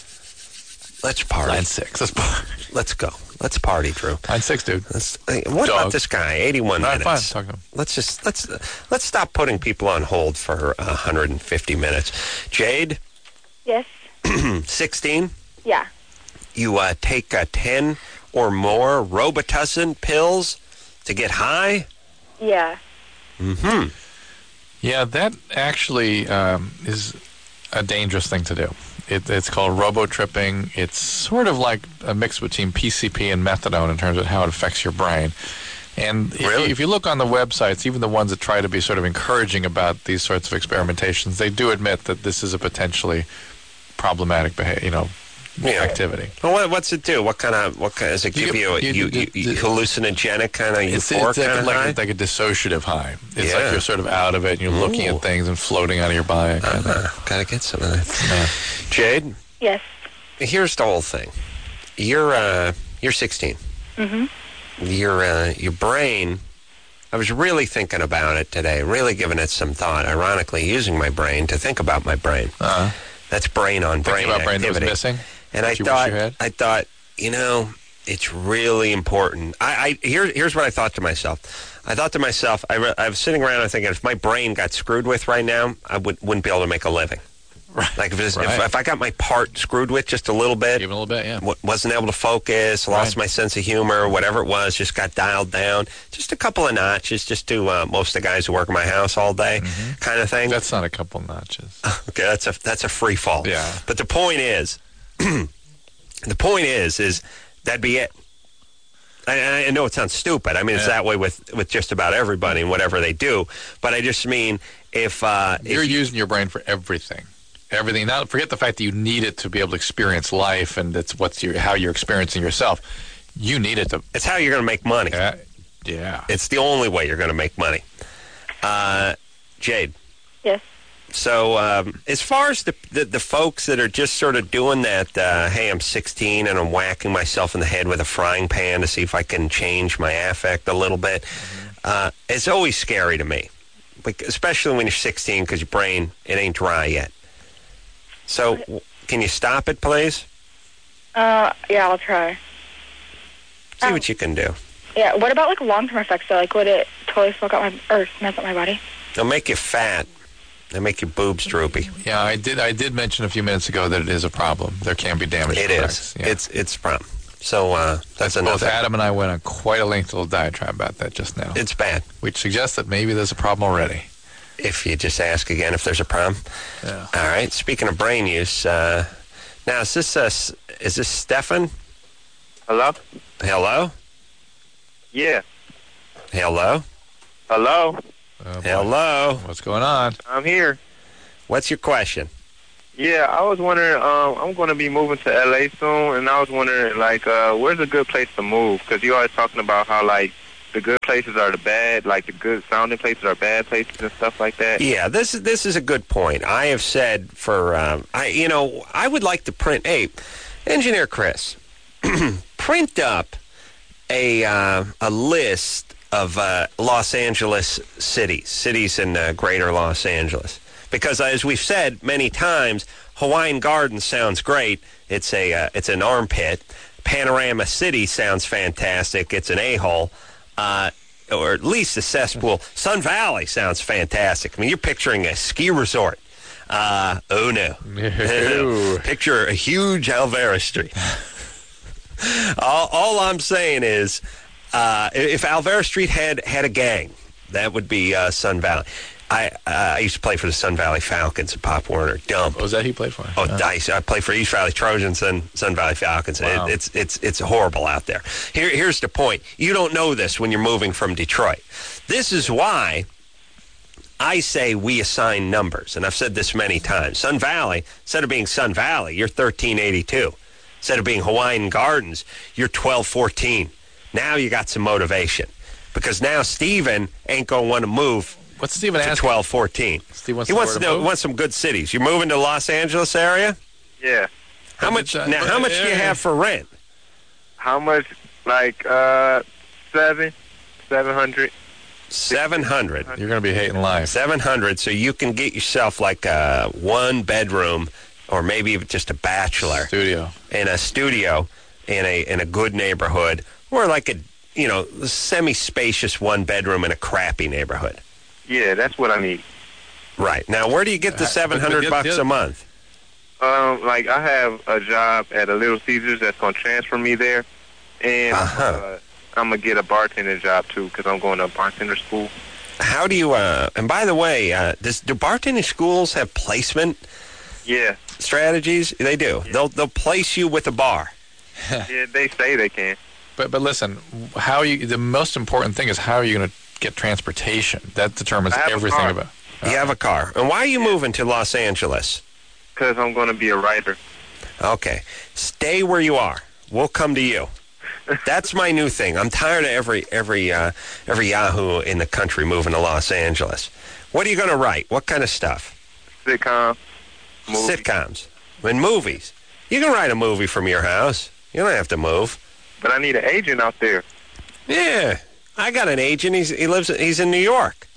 Let's party. Line six. Let's party. Let's go. Let's party, Drew. Line six, dude. Let's, hey, what Dog. about this guy? eighty-one All right, fine. minutes. Talk to him. Let's just let's let's stop putting people on hold for one hundred fifty minutes. Jade, Yes. sixteen. Yeah. You uh, take uh, ten or more Robitussin pills to get high. Yeah. Mm-hmm. Yeah, that actually um, is a dangerous thing to do. It, it's called robotripping. It's sort of like a mix between P C P and methadone in terms of how it affects your brain. And if, Really? you, if you look on the websites, even the ones that try to be sort of encouraging about these sorts of experimentations, they do admit that this is a potentially problematic behavior, you know, Yeah. activity. Well, what, what's it do? What kind of what kind, does it You give get- you? A, you- you, you- you, the- hallucinogenic kind of It's, euphoric it's like, kind of like, high? a, like a dissociative high. It's Yeah. like you're sort of out of it, and you're looking Ooh. at things and floating out of your body. Kind of thing. Uh, gotta get some of that. Yeah. Jade, Yes. here's the whole thing. You're uh, you're sixteen. Mm-hmm. Your uh, your brain. I was really thinking about it today. Really giving it some thought. Ironically, using my brain to think about my brain. Uh-huh. That's brain on brain Thinking about brain that was activity. missing. And I that you wish thought, you had? I thought, you know, it's really important. I, I here, here's what I thought to myself. I thought to myself, I, re- I was sitting around and thinking, if my brain got screwed with right now, I would, wouldn't be able to make a living. Right. Like if, it's, Right. if if I got my part screwed with just a little bit, Even a little bit, yeah. w- wasn't able to focus, lost Right. my sense of humor, whatever it was, just got dialed down, just a couple of notches, just to uh, most of the guys who work in my house all day, kind of thing. That's not a couple notches. Okay, that's a that's a free fall. Yeah. But the point is, the point is, is that'd be it. I, I know it sounds stupid. I mean, it's Yeah. that way with, with just about everybody and whatever they do. But I just mean if uh, You're if you, using your brain for everything. Everything. Not forget the fact that you need it to be able to experience life, and that's what's your how you're experiencing yourself. You need it to. it's how you're going to make money. Yeah. Yeah. It's the only way you're going to make money. Uh, Jade. Yes. So um, as far as the, the the folks that are just sort of doing that, uh, hey, I'm sixteen and I'm whacking myself in the head with a frying pan to see if I can change my affect a little bit. uh, it's always scary to me, especially when you're sixteen because your brain, it ain't dry yet. So, w- can you stop it, please? Uh, yeah, I'll try. See um, what you can do. Yeah, what about, like, long-term effects, though? Like, would it totally fuck up my, or mess up my body? It'll make you fat. It'll make your boobs droopy. Yeah, I did I did mention a few minutes ago that it is a problem. There can be damage. It effects. is. Yeah. It's it's a problem. So, uh, that's, That's enough. both Adam and I went on quite a lengthy little diatribe about that just now. It's bad. Which suggests that maybe there's a problem already. If you just ask again if there's a problem. Yeah. All right. Speaking of brain use, uh, now is this uh, S- is this Stefan? Hello? Hello? Yeah. Hello? Hello? Oh, boy. Hello? What's going on? I'm here. What's your question? Yeah, I was wondering, um, I'm going to be moving to L A soon, and I was wondering, like, uh, where's a good place to move? Because you're always talking about how, like, the good places are the bad, like the good sounding places are bad places and stuff like that. Yeah, this is this is a good point. I have said for um, I you know I would like to print. Hey, Engineer Chris, print up a uh, a list of uh, Los Angeles cities, cities in uh, Greater Los Angeles, because as we've said many times, Hawaiian Gardens sounds great. It's a uh, it's an armpit. Panorama City sounds fantastic. It's an a-hole. Uh, or at least a cesspool. Sun Valley sounds fantastic. I mean, you're picturing a ski resort. Uh, oh, no. Picture a huge Alvarez Street. all, all I'm saying is, uh, if Alvarez Street had, had a gang, that would be uh, Sun Valley. I uh, I used to play for the Sun Valley Falcons at Pop Warner. Dump. What was that he played for? Oh, yeah. Dice. I play for East Valley Trojans and Sun Valley Falcons. Wow. It, it's it's it's horrible out there. Here, here's the point. You don't know this when you're moving from Detroit. This is why I say we assign numbers, and I've said this many times. Sun Valley, instead of being Sun Valley, you're thirteen eighty-two. Instead of being Hawaiian Gardens, you're twelve fourteen. Now you got some motivation, because now Steven ain't going to want to move. What's Steven asking? twelve fourteen. Steve wants he to wants to know know, move? wants some good cities. You moving to Los Angeles area? Yeah. How much? Uh, Now, how much do you have for rent? How much? Like, uh, seven, seven hundred. Seven hundred. You're going to be hating life. Seven hundred. So you can get yourself like a one bedroom, or maybe even just a bachelor Studio. in a studio in a in a good neighborhood, or like a you know semi spacious one bedroom in a crappy neighborhood. Yeah, that's what I need. Right. Now, where do you get the Uh, seven but- but hundred the- bucks the- a month? Um, like, I have a job at a Little Caesars that's going to transfer me there, and Uh-huh. uh, I'm going to get a bartending job, too, because I'm going to bartender school. How do you? Uh, and by the way, uh, does do bartending schools have placement Yeah. strategies? They do. They'll they'll place you with a bar. Yeah, they say they can. But but listen, how you? The most important thing is how are you going to get transportation? That determines I have a everything car. about. You have a car. And why are you moving to Los Angeles? Because I'm going to be a writer. Okay. Stay where you are. We'll come to you. That's my new thing. I'm tired of every every uh, every Yahoo in the country moving to Los Angeles. What are you going to write? What kind of stuff? Sitcom. Movie. Sitcoms. And movies. You can write a movie from your house. You don't have to move. But I need an agent out there. Yeah. I got an agent. He's he lives he's in New York.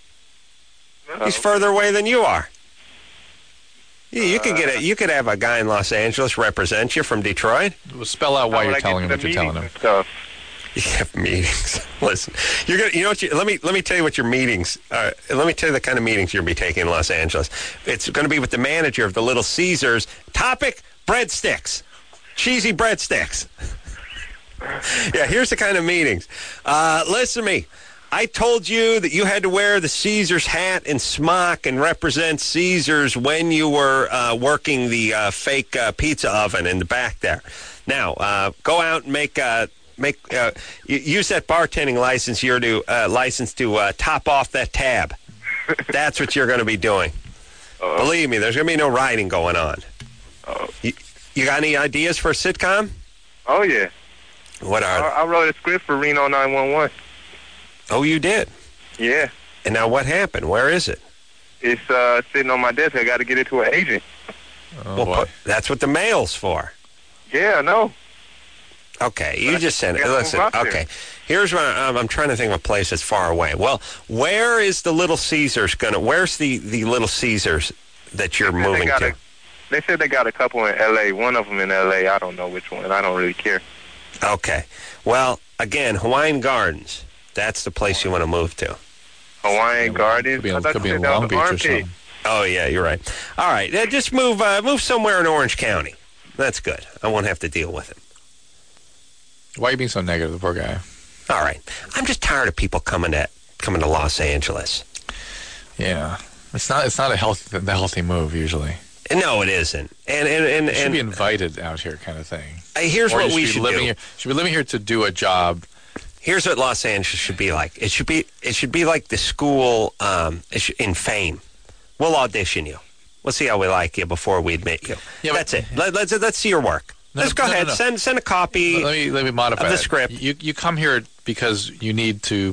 He's further away than you are. Yeah, you could get a, you could have a guy in Los Angeles represent you from Detroit. Well, spell out why How you're would I telling him get to what the you're telling meetings him. and stuff? You have meetings. Listen, you're gonna. You know what? You, let me let me tell you what your meetings. Uh, let me tell you the kind of meetings you're gonna be taking in Los Angeles. It's going to be with the manager of the Little Caesars. Topic: breadsticks, cheesy breadsticks. Yeah, here's the kind of meetings. Uh, listen to me. I told you that you had to wear the Caesars hat and smock and represent Caesars when you were uh, working the uh, fake uh, pizza oven in the back there. Now, uh, go out and make uh, make uh, use that bartending license you're to uh, license to uh, top off that tab. That's what you're going to be doing. Uh, Believe me, there's going to be no writing going on. Uh, You, you got any ideas for a sitcom? oh, yeah. What I, are? I wrote a script for Reno nine one one. Oh, you did. Yeah. And now what happened? Where is it? It's uh, sitting on my desk. I got to get it to an agent. Oh, Well, boy. put, that's what the mail's for. Yeah, I know. Okay, you But just I sent it. gotta Listen, move out there. okay. Here's what I'm, I'm trying to think of a place that's far away. Well, where is the Little Caesars going to, where's the, the Little Caesars that you're They said they moving got to? a- They said they got a couple in L A. One of them in L A. I don't know which one. I don't really care. Okay. Well, again, Hawaiian Gardens. That's the place you want to move to. Hawaiian Gardens. Could be, I in- thought could you be in said that was Long Beach or Armpit. something. Oh, yeah, you're right. All right. Uh, just move uh, move somewhere in Orange County. That's good. I won't have to deal with it. Why are you being so negative, the poor guy? All right. I'm just tired of people coming to coming to Los Angeles. Yeah. It's not It's not a healthy, the healthy move, usually. No, it isn't. And and and, You should and be invited out here kind of thing. uh, here's Or what you we be should living do. Here, should be living here to do a job. Here's what Los Angeles should be like. It should be it should be like the school um, it should, in Fame. We'll audition you. We'll see how we like you before we admit you. Yeah, but- That's it. Let, let's let's see your work. No, let's go no, no, ahead. no. Send send a copy Let me let me modify of the it. script. You you come here because you need to